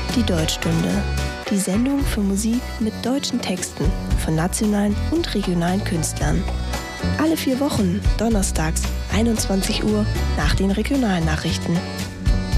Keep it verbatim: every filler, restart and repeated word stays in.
Die Deutschstunde. Die Sendung für Musik mit deutschen Texten von nationalen und regionalen Künstlern. Alle vier Wochen, donnerstags, einundzwanzig Uhr, nach den Regionalnachrichten.